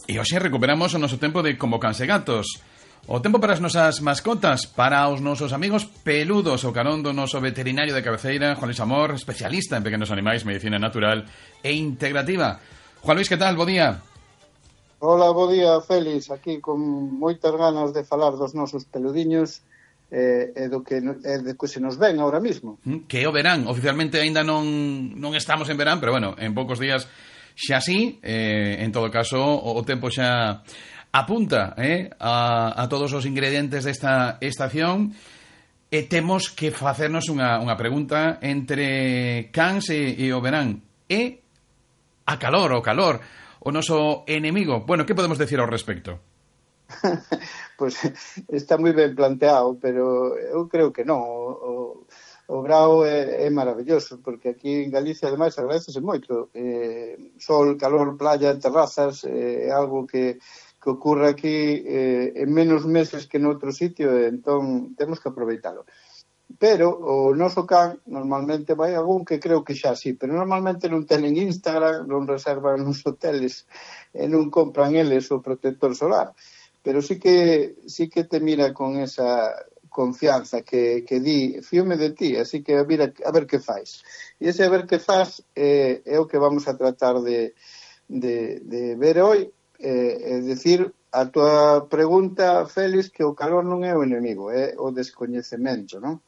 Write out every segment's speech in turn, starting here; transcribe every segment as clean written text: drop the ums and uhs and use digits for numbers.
E hoxe recuperamos o noso tempo de Como Cans e Gatos. O tempo para as nosas mascotas, para os nosos amigos peludos, o carón do noso veterinario de cabeceira, Juan Luis Amor, especialista en pequenos animais, medicina natural e integrativa. Juan Luis, que tal? Bo día. Hola, bo día, Félix. Aquí con moitas ganas de falar dos nosos peludiños e do que se nos ven ahora mismo. Que o verán. Oficialmente aínda non estamos en verán, pero bueno, en poucos días xa sí. En todo caso, o tempo xa apunta a todos os ingredientes desta estación e temos que facernos unha pregunta entre cans e o verán. E o calor, o noso enemigo. Bueno, que podemos decir ao respecto? Pois está moi ben planteado, pero eu creo que non. O grao é maravilloso, porque aquí en Galicia, ademais, agradecese moito. Sol, calor, playa, terrazas, é algo que ocorre aquí en menos meses que en outro sitio, entón temos que aproveitalo. Pero o noso can normalmente vai algún que creo que xa sí, pero normalmente non tenen Instagram, non reservan nos hoteles e non compran eles o protector solar. Pero sí que te mira con esa confianza que di, fíome de ti, así que a ver que fais. E ese a ver que faz é o que vamos a tratar de ver hoy, é dicir, a tua pregunta, Félix, que o calor non é o enemigo, é o descoñecemento, non?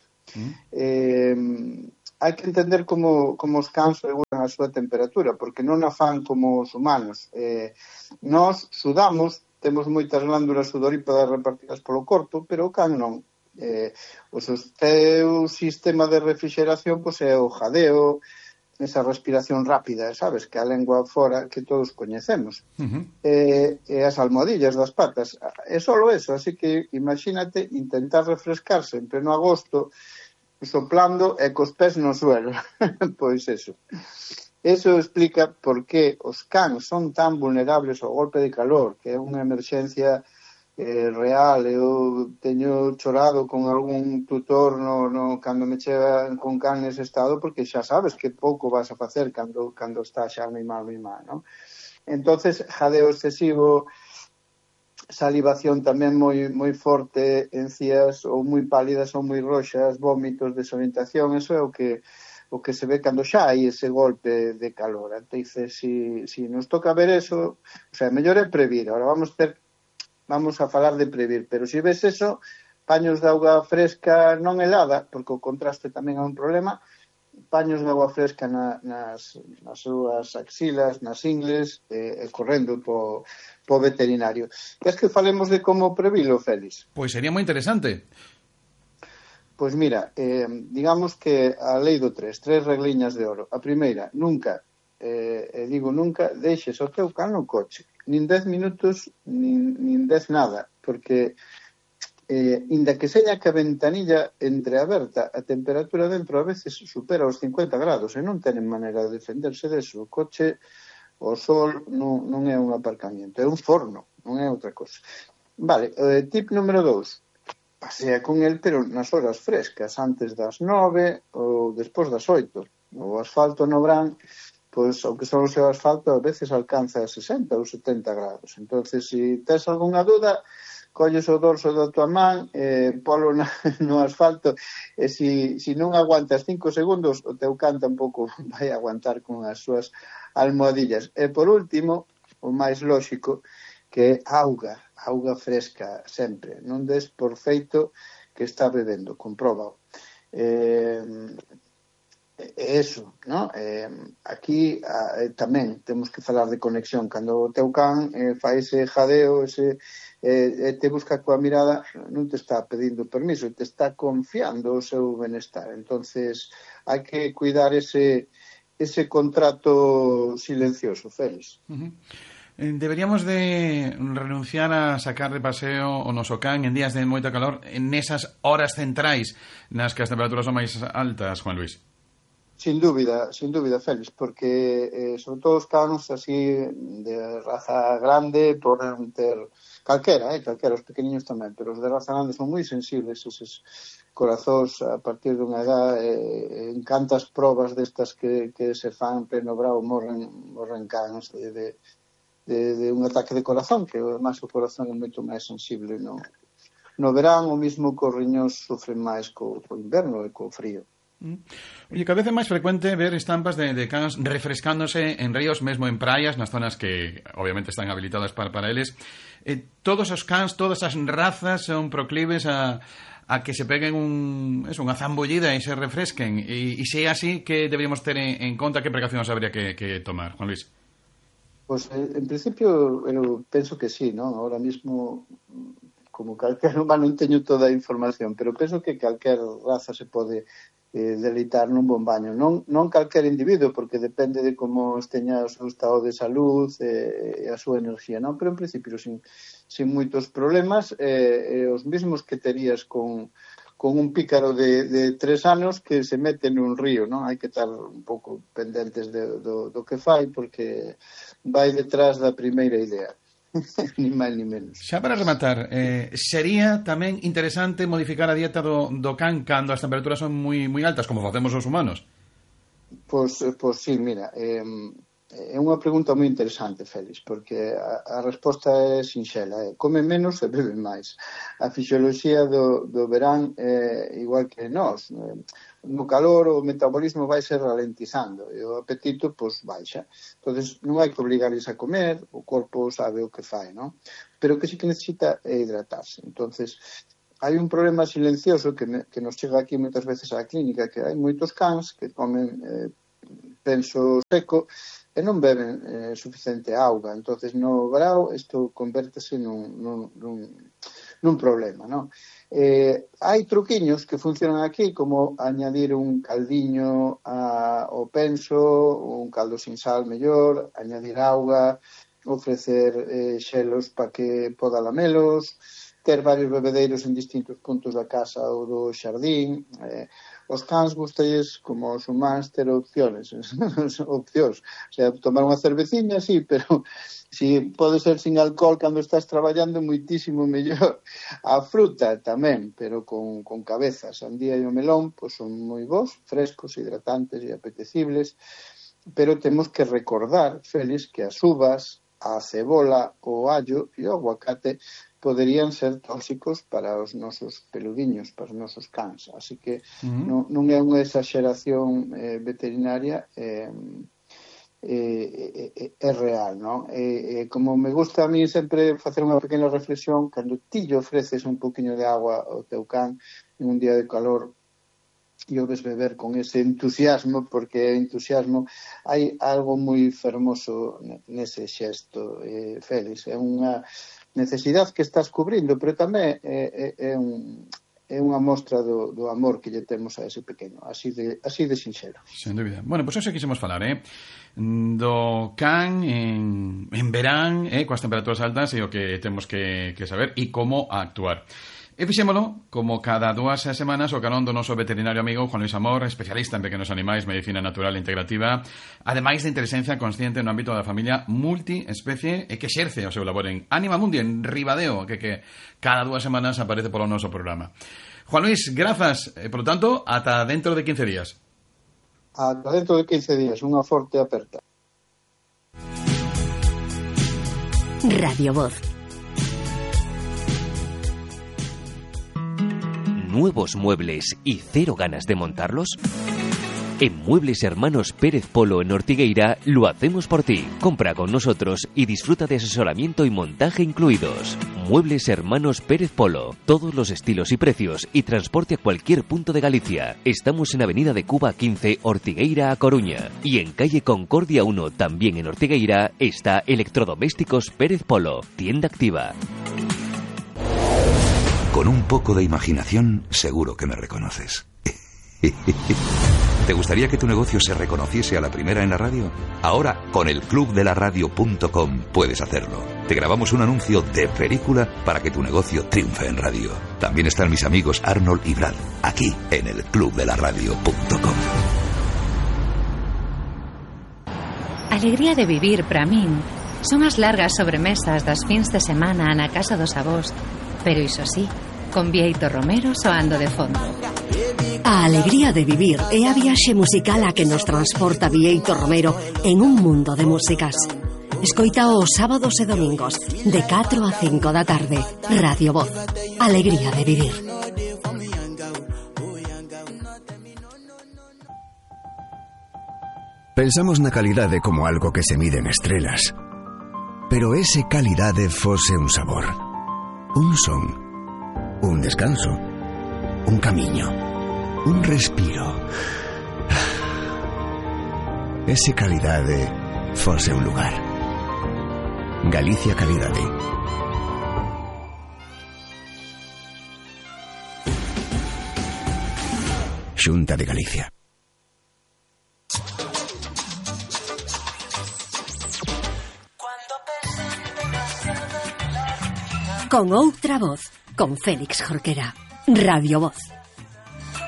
Hai que entender como os cans regulan a súa temperatura, porque non a fan como os humanos. Nós sudamos, temos moitas glándulas sudorípadas repartidas polo corpo, pero o can non. O seu sistema de refrigeración pois é o jadeo, esa respiración rápida, sabes, que a lengua fora que todos coñecemos. E as almohadillas das patas. É solo eso, así que imagínate intentar refrescarse en pleno agosto soplando e cos pés no suelo. Pois eso. Eso explica por que os cans son tan vulnerables ao golpe de calor, que é unha emerxencia real. Eu teño chorado con algún tutor cando me chegan con can nese estado, porque xa sabes que pouco vas a facer cando está xa moi mal, non? Entonces, jadeo excesivo, salivación tamén moi forte, encías ou moi pálidas ou moi roxas, vómitos, desorientación, eso é o que se ve cando xa hai ese golpe de calor. Entonces, si nos toca ver eso, o sea, mellor é previr. Ahora vamos a falar de previr, pero se ves eso, paños de auga fresca non helada, porque o contraste tamén é un problema, paños de auga fresca nas súas axilas, nas ingles, correndo po veterinario. Queres que falemos de como previlo, Félix? Pois sería moi interesante. Pois mira, digamos que a lei do tres regliñas de oro. A primeira, nunca, digo nunca, deixes o teu can no coche. Nin 10 minutos, nin 10 nada, porque inda que seña que a ventanilla entreaberta, a temperatura dentro a veces supera os 50 grados e non tenen maneira de defenderse deso. O coche, o sol, non é un aparcamiento, é un forno, non é outra cosa. Vale, tip número 2. Pasea con el, pero nas horas frescas, antes das 9 ou despois das 8. O asfalto no verán, pois, o que son o seu asfalto, a veces alcanza 60 ou 70 grados. Entonces, se tes algunha dúda, colles o dorso da tua man, polo no asfalto, e se non aguantas 5 segundos, o teu can tampouco vai aguantar con as súas almohadillas. E por último, o máis lóxico, que é auga fresca sempre. Non des por feito que está bebendo, compróbao. Eso, ¿no? Aquí tamén temos que falar de conexión. Cando o teu can fai ese jadeo, te busca coa mirada, non te está pedindo permiso, te está confiando o seu benestar. Entonces, hai que cuidar ese contrato silencioso, Félix. Deberíamos de renunciar a sacar de paseo o noso can en días de moita calor en esas horas centrais nas que as temperaturas son máis altas, Juan Luis. Sin dúbida, Félix, porque sobre todo os cans así de raza grande poden ter calquera, os pequeniños tamén, pero os de raza grande son moi sensibles, eses corazóns a partir dunha edad, en cantas probas destas que se fan pleno bravo morren cans de un ataque de corazón, que además o corazón é moito máis sensible no verán, o mismo que os riñóns sofren máis co inverno e co frío. Oye, cada vez é máis frecuente ver estampas de cans refrescándose en ríos, mesmo en praias, nas zonas que obviamente están habilitadas para eles. Todos os cans, todas as razas son proclives a que se peguen unha zambullida e se refresquen, e se é así, que deberíamos ter en conta, que precaucións habría que tomar, Juan Luis? Pues en principio eu penso que sí, ¿no? Ahora mismo, como calquer humano, non teño toda a información, pero penso que calquer raza se pode deleitar nun bon baño. Non calquer individuo, porque depende de como esteña o seu estado de salud e a súa enerxía, non? Pero en principio sin moitos problemas, os mesmos que terías con un pícaro de 3 anos que se mete nun río, non? Hai que estar un pouco pendentes do que fai, porque vai detrás da primeira idea. Ni máis ni menos. Xa para rematar, sería tamén interesante modificar a dieta do can cando as temperaturas son moi altas, como facemos os humanos? Pois sí, mira, é unha pregunta moi interesante, Félix, porque a resposta é sinxela, come menos e bebe máis. A fisioloxía do verán é igual que nós. No calor o metabolismo vai se ralentizando e o apetito pois baixa. Entonces non hai que obligarles a comer, o corpo sabe o que fai, non? Pero o que sí que necesita é hidratarse. Entonces hai un problema silencioso que nos chega aquí moitas veces á clínica, que hai moitos cans que comen penso seco e non beben suficiente auga. Entonces no verao isto convértese nun problema, non? Hai truquiños que funcionan aquí, como añadir un caldiño ao penso, un caldo sin sal mellor, añadir auga, ofrecer xelos para que poda lamelos, ter varios bebedeiros en distintos puntos da casa ou do xardín. Os cans gustalles, como os humanos, ter opcións. O sea, tomar unha cerveciña, sí, pero si pode ser sin alcohol cando estás traballando, moitísimo mellor. A fruta tamén, pero con cabeza. A sandía e o melón pois son moi bons, frescos, hidratantes e apetecibles, pero temos que recordar, Félix, que as uvas, a cebola, o allo e o aguacate poderían ser tóxicos para os nosos peludiños, para os nosos cans. Así que non é unha exageración veterinaria, é real, non? Como me gusta a mí sempre facer unha pequena reflexión, cando ti lle ofreces un poquinho de agua ao teu can en un día de calor e o ves beber con ese entusiasmo, porque entusiasmo, hai algo moi fermoso nese xesto, Félix. É unha necesidade que estás cubrindo, pero tamén é unha mostra do amor que lle temos a ese pequeno, así de sinxelo. Sen dúbida. Bueno, pois eso quixemos falar, do can en verán, coas temperaturas altas, e o que temos que saber e como actuar. E fixémolo, como cada 2 semanas, o carón do noso veterinario amigo Juan Luis Amor, especialista en pequenos animais, medicina natural e integrativa, ademais de inteligencia consciente no ámbito da familia multiespecie, e que exerce o seu labor en Anima Mundi, en Ribadeo, que cada 2 semanas aparece polo noso programa. Juan Luis, grazas, por lo tanto, ata dentro de 15 días. Ata dentro de 15 días, unha forte aperta. Radio Voz. ¿Nuevos muebles y cero ganas de montarlos? En Muebles Hermanos Pérez Polo en Ortigueira lo hacemos por ti. Compra con nosotros y disfruta de asesoramiento y montaje incluidos. Muebles Hermanos Pérez Polo. Todos los estilos y precios y transporte a cualquier punto de Galicia. Estamos en Avenida de Cuba 15, Ortigueira, a Coruña. Y en calle Concordia 1, también en Ortigueira, está Electrodomésticos Pérez Polo. Tienda activa. Con un poco de imaginación, seguro que me reconoces. ¿Te gustaría que tu negocio se reconociese a la primera en la radio? Ahora, con el clubdelaradio.com puedes hacerlo. Te grabamos un anuncio de película para que tu negocio triunfe en radio. También están mis amigos Arnold y Brad, aquí en el clubdelaradio.com. Alegría de vivir para min son as largas sobremesas das fins de semana na casa dos avós, pero iso sí, con Bieito Romero soando de fondo. A alegría de vivir é a viaxe musical a que nos transporta Bieito Romero en un mundo de músicas. Escoita os sábados e domingos de 4 a 5 da tarde. Radio Voz. Alegría de vivir. Pensamos na calidade como algo que se mide en estrelas. Pero ese calidade fose un sabor, un son, un descanso, un camiño, un respiro. Ese calidade fose un lugar. Galicia Calidade. Xunta de Galicia. Con outra voz, con Félix Jorquera. Radio Voz.